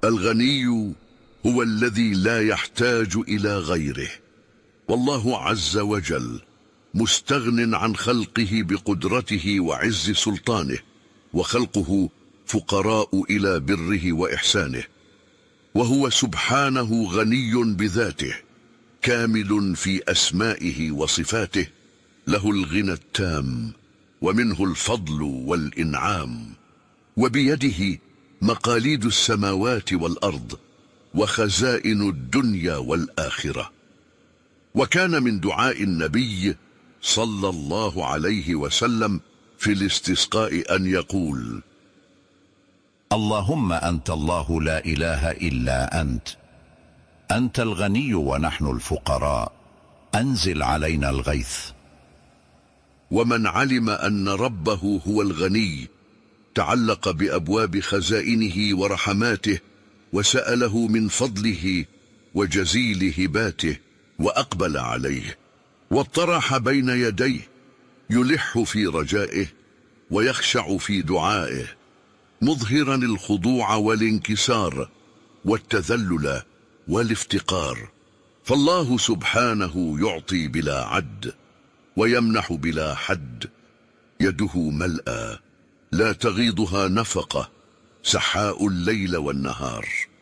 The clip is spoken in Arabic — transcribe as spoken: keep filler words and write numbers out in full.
الغني هو الذي لا يحتاج إلى غيره، والله عز وجل مستغن عن خلقه بقدرته وعز سلطانه، وخلقه فقراء إلى بره وإحسانه، وهو سبحانه غني بذاته كامل في أسمائه وصفاته، له الغنى التام ومنه الفضل والإنعام، وبيده مقاليد السماوات والأرض وخزائن الدنيا والآخرة. وكان من دعاء النبي صلى الله عليه وسلم في الاستسقاء أن يقول: اللهم أنت الله لا إله إلا أنت، أنت الغني ونحن الفقراء، أنزل علينا الغيث. ومن علم أن ربه هو الغني تعلق بأبواب خزائنه ورحماته، وسأله من فضله وجزيل هباته، وأقبل عليه واطرح بين يديه، يلح في رجائه ويخشع في دعائه، مظهرا الخضوع والانكسار والتذلل والافتقار. فالله سبحانه يعطي بلا عد ويمنح بلا حد، يده ملأى لا تغيضها نفقة، سحاء الليل والنهار.